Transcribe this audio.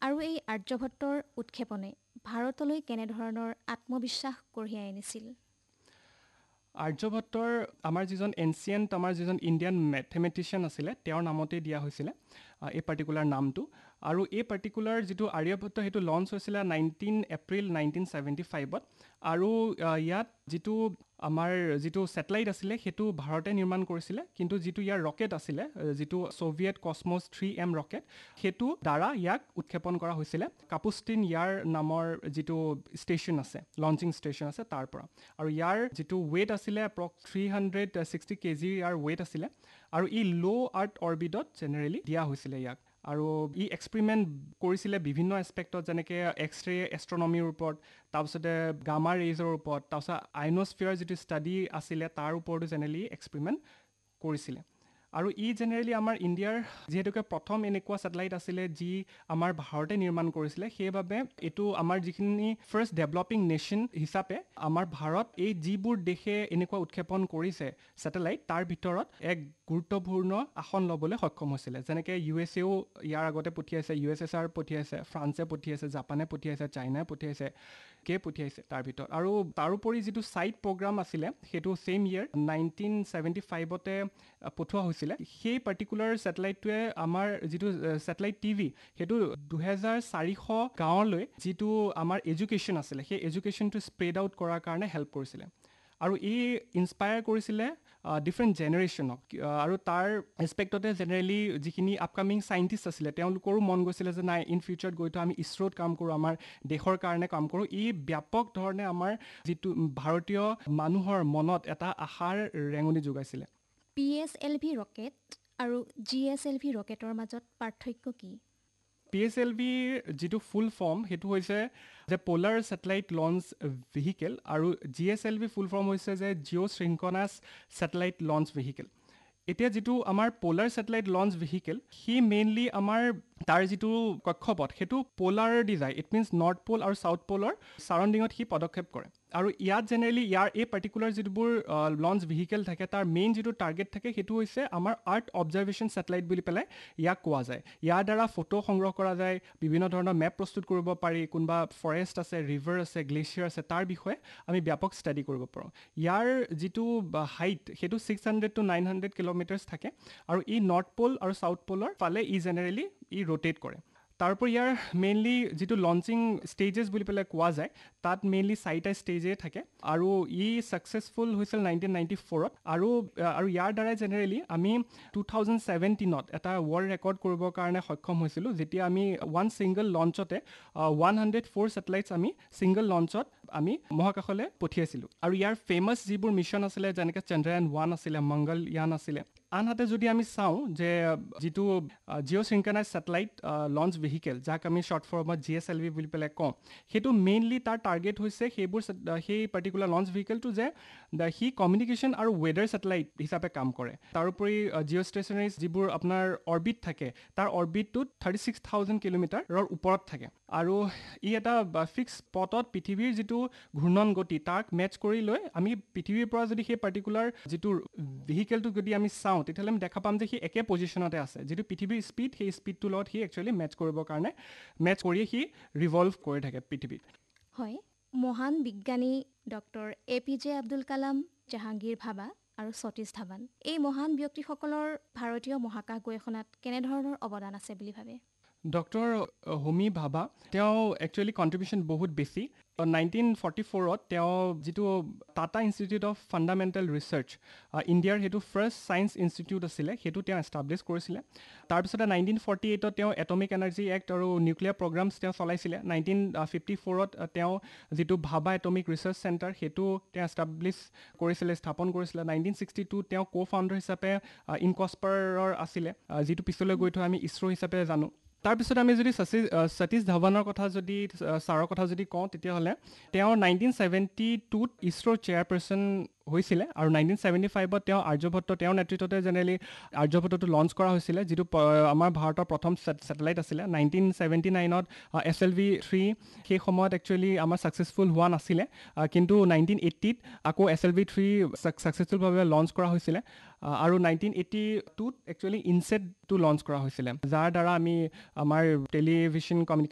আৰু এই আৰ্যভট্টৰ উৎক্ষেপণে ভাৰতলৈ কেনেধৰণৰ আত্মবিশ্বাস কঢ়িয়াই আনিছিল? আৰ্যভট্টৰ আমাৰ যিজন এনচিয়েণ্ট আমাৰ যিজন ইণ্ডিয়ান মেথমেটিচিয়ান আছিলে তেওঁৰ নামতেই দিয়া হৈছিলে এই পাৰ্টিকুলাৰ নামটো। আৰু এই পাৰ্টিকুলাৰ যিটো আৰ্যভট্ট সেইটো লঞ্চ হৈছিলে 19 এপ্ৰিল 1975। আৰু ইয়াত যিটো আমাৰ যিটো ছেটেলাইট আছিলে সেইটো ভাৰতে নিৰ্মাণ কৰিছিলে, কিন্তু যিটো ইয়াৰ ৰকেট আছিলে যিটো ছ'ভিয়েট কছমছ 3M ৰকেট সেইটো দ্বাৰা ইয়াক উৎক্ষেপণ কৰা হৈছিলে কাপুষ্টিন ইয়াৰ নামৰ যিটো ষ্টেচন আছে, লঞ্চিং ষ্টেচন আছে তাৰ পৰা। আৰু ইয়াৰ যিটো ৱেইট আছিলে এপ্ৰক্স 360 কেজি ইয়াৰ ৱেইট আছিলে। আৰু ই ল' আৰ্থ অৰ্বিটত জেনেৰেলি দিয়া হৈছিলে ইয়াক। আৰু ই এক্সপেৰিমেণ্ট কৰিছিলে বিভিন্ন এছপেক্টত, যেনেকৈ এক্স-ৰে এষ্ট্ৰনমিৰ ওপৰত, তাৰপিছতে গামা ৰেইজৰ ওপৰত, তাৰপিছত আইনস্ফিয়াৰ যিটো ষ্টাডি আছিলে তাৰ ওপৰতো জেনেৰেলি এক্সপেৰিমেণ্ট কৰিছিলে। আৰু ই জেনেৰেলি আমাৰ ইণ্ডিয়াৰ যিহেতুকে প্ৰথম এনেকুৱা ছেটেলাইট আছিলে যি আমাৰ ভাৰতে নিৰ্মাণ কৰিছিলে, সেইবাবে এইটো আমাৰ যিখিনি ফাৰ্ষ্ট ডেভেলপিং নেশ্যন হিচাপে আমাৰ ভাৰত এই যিবোৰ দেশে এনেকুৱা উৎক্ষেপণ কৰিছে ছেটেলাইট তাৰ ভিতৰত এক গুৰুত্বপূৰ্ণ আসন ল'বলৈ সক্ষম হৈছিলে। যেনেকৈ USA ইয়াৰ আগতে পঠিয়াইছে, USSR পঠিয়াইছে, ফ্ৰান্সে পঠিয়াইছে, জাপানে পঠিয়াইছে, চাইনাই পঠিয়াইছে, পঠিয়াইছে তাৰ ভিতৰত। আৰু তাৰোপৰি যিটো ছাইট প্ৰগ্ৰাম আছিলে সেইটো ছেইম ইয়েৰ 1975 পঠোৱা হৈছিলে। সেই পাৰ্টিকুলাৰ ছেটেলাইটটোৱে আমাৰ যিটো ছেটেলাইট টিভি সেইটো 2400 গাঁৱলৈ যিটো আমাৰ এডুকেশ্যন আছিলে সেই এডুকেশ্যনটো স্প্ৰেড আউট কৰাৰ কাৰণে হেল্প কৰিছিলে। আৰু ই ইনস্পায়াৰ কৰিছিলে ডিফাৰেণ্ট জেনেৰেশ্যনক। আৰু তাৰ এছপেক্টতে জেনেৰেলি যিখিনি আপকামিং চাইণ্টিষ্ট আছিলে তেওঁলোকৰো মন গৈছিলে যে নাই, ইন ফিউচাৰত গৈতো আমি ইছৰোত কাম কৰোঁ, আমাৰ দেশৰ কাৰণে কাম কৰোঁ। ই ব্যাপক ধৰণে আমাৰ যিটো ভাৰতীয় মানুহৰ মনত এটা আশাৰ ৰেঙনি যোগাইছিলে। PSLV ৰকেট আৰু GSLV ৰকেটৰ মাজত পাৰ্থক্য কি? PSLVৰ যিটো ফুল ফৰ্ম সেইটো হৈছে যে প'লাৰ ছেটেলাইট লঞ্চ ভেহিকেল, আৰু GSLV ফুল ফৰ্ম হৈছে যে জিঅ' চিনক্ৰনাছ ছেটেলাইট লঞ্চ ভেহিকেল। এতিয়া যিটো আমাৰ প'লাৰ ছেটেলাইট লঞ্চ ভেহিকেল সি মেইনলি আমাৰ তাৰ যিটো কক্ষপথ সেইটো প'লাৰ দি যায়। ইট মিনছ নৰ্থ প'ল আৰু ছাউথ প'লৰ ছাৰাউণ্ডিঙত সি পদক্ষেপ কৰে। আৰু ইয়াত জেনেৰেলি ইয়াৰ এই পাৰ্টিকুলাৰ যিবোৰ লঞ্চ ভেহিকেল থাকে তাৰ মেইন যিটো টাৰ্গেট থাকে সেইটো হৈছে আমাৰ আৰ্থ অবজাৰ্ভেশ্যন ছেটেলাইট বুলি পেলাই ইয়াক কোৱা যায়। ইয়াৰ দ্বাৰা ফটো সংগ্ৰহ কৰা যায়, বিভিন্ন ধৰণৰ মেপ প্ৰস্তুত কৰিব পাৰি, কোনোবা ফৰেষ্ট আছে, ৰিভাৰ আছে, গ্লেছিয়াৰ আছে তাৰ বিষয়ে আমি ব্যাপক ষ্টাডি কৰিব পাৰোঁ। ইয়াৰ যিটো হাইট সেইটো 600 to 900 কিলোমিটাৰ্ছ থাকে। আৰু ই নৰ্থ প'ল আৰু ছাউথ প'লৰ ফালে জেনেৰেলি ৰোটেট কৰে। তাৰোপৰি ইয়াৰ মেইনলি যিটো লঞ্চিং ষ্টেজেছ বুলি পেলাই কোৱা যায় তাত মেইনলি 4টা ষ্টেজেই থাকে। আৰু ই ছাকচেছফুল হৈছিল 1994। আৰু ইয়াৰ দ্বাৰাই জেনেৰেলি আমি 2017 এটা ৱৰ্ল্ড ৰেকৰ্ড কৰিবৰ কাৰণে সক্ষম হৈছিলোঁ, যেতিয়া আমি ওৱান ছিংগল লঞ্চতে 104 ছেটেলাইটছ আমি ছিংগল লঞ্চত আমি মহাকাশলৈ পঠিয়াইছিলোঁ। আৰু ইয়াৰ ফেমাছ যিবোৰ মিছন আছিলে যেনেকৈ চন্দ্ৰয়ান 1 আছিলে, মংগলয়ান আছিলে। আনহাতে যদি আমি চাওঁ যে যিটো জিঅ' চিনক্ৰনাছ ছেটেলাইট লঞ্চ ভেহিকেল যাক আমি শ্বৰ্ট ফৰ্মত GSLV বুলি পেলাই কওঁ, সেইটো মেইনলি তাৰ টাৰ্গেট হৈছে সেই পাৰ্টিকুলাৰ লঞ্চ ভেহিকেলটো যে সি কমিউনিকেশ্যন আৰু ৱেডাৰ ছেটেলাইট হিচাপে কাম কৰে। তাৰোপৰি জিঅ' ষ্টেচনাৰীজ যিবোৰ আপোনাৰ অৰ্বিট থাকে তাৰ অৰ্বিটটোত 36,000 কিলোমিটাৰৰ ওপৰত থাকে। আৰু ই এটা ফিক্স স্পটত পৃথিৱীৰ যিটো ঘূৰ্ণন গতি তাক মেটচ কৰি লৈ আমি পৃথিৱীৰ পৰা যদি সেই পাৰ্টিকুলাৰ যিটো ভেহিকেলটো যদি আমি চাওঁ তেতিয়াহ'লে আমি দেখা পাম যে সি একে পজিশ্যনতে আছে। যিটো পৃথিৱীৰ স্পীড সেই স্পীডটোৰ লগত সি একচুৱেলি মেটচ কৰিবৰ কাৰণে মেটচ কৰিয়ে সি ৰিভল্ভ কৰি থাকে পৃথিৱীত। হয়, মহান বিজ্ঞানী ডক্টৰ APJ আব্দুল কালাম, জাহাংগীৰ ভাবা আৰু সতীশ ধাৱান এই মহান ব্যক্তিসকলৰ ভাৰতীয় মহাকাশ গৱেষণাত কেনেধৰণৰ অৱদান আছে বুলি ভাবে? ডক্টৰ হোমী ভাবা তেওঁ একচুৱেলি কণ্ট্ৰিবিউশ্যন বহুত বেছি। 1944 তেওঁ যিটো Tata institute of fundamental research ইণ্ডিয়াৰ সেইটো ফাৰ্ষ্ট ছায়েন্স ইনষ্টিটিউট আছিলে সেইটো তেওঁ এষ্টাব্লিছ কৰিছিলে। তাৰপিছতে 1948 তেওঁ এটমিক এনাৰ্জি এক্ট আৰু নিউক্লিয়াৰ প্ৰগ্ৰামছ তেওঁ চলাইছিলে। 1954 তেওঁ যিটো ভাবা এটমিক ৰিচাৰ্চ চেণ্টাৰ সেইটো তেওঁ এষ্টাব্লিছ কৰিছিলে, স্থাপন কৰিছিলে। 1962 তেওঁ ফাউণ্ডাৰ হিচাপে ইনকস্পাৰৰ আছিলে, যিটো পিছলৈ গৈ থৈ আমি ইছৰো হিচাপে জানো। তাৰপিছত আমি যদি সতীশ ধাৱানৰ কথা যদি ছাৰৰ কথা যদি কওঁ তেতিয়াহ'লে তেওঁ 1972 ইছৰোৰ চেয়াৰপাৰ্চন হৈছিলে। আৰু 1975 তেওঁ আৰ্যভট্ট তেওঁৰ নেতৃত্বতে জেনেৰেলি আৰ্যভট্টটো লঞ্চ কৰা হৈছিলে, যিটো আমাৰ ভাৰতৰ প্ৰথম ছেটেলাইট আছিলে। 1979 SLV-3 সেই সময়ত একচুৱেলি আমাৰ ছাকচেছফুল হোৱা নাছিলে, কিন্তু 1980 আকৌ SLV-3 ছাকচেছফুলভাৱে লঞ্চ কৰা হৈছিলে। আৰু 1982 একচুৱেলি ইনছেটটো লঞ্চ কৰা হৈছিলে, যাৰ দ্বাৰা আমি আমাৰ টেলিভিশ্যন